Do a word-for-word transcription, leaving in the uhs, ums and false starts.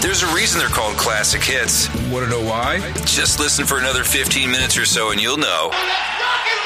There's a reason they're called classic hits. Want to know why? Just listen for another fifteen minutes or so and you'll know. Let's rock and